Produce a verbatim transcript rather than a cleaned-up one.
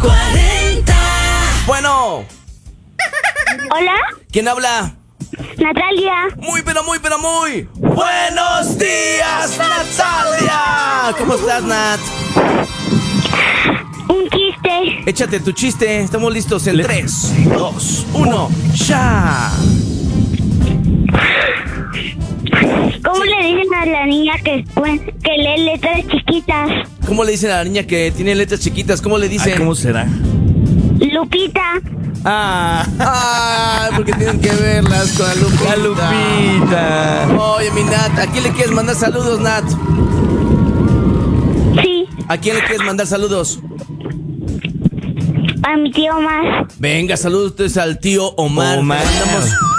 cuarenta. Bueno. Hola, ¿Quién habla? Natalia. Muy, pero muy, pero muy. ¡Buenos días, Natalia! ¿Cómo estás, Nat? Un chiste. Échate tu chiste. Estamos listos en tres, dos, uno, ¡ya! ¿Cómo le dicen a la niña que, que lee letras chiquitas? ¿Cómo le dicen a la niña que tiene letras chiquitas? ¿Cómo le dicen? Ay, ¿cómo será? Lupita. Ah, Ah, porque tienen que verlas con la Lupita. la Lupita. Oye, mi Nat, ¿a quién le quieres mandar saludos, Nat? Sí, ¿A quién le quieres mandar saludos? a mi tío más. Venga, saludos entonces al tío Omar. Omar. Te mandamos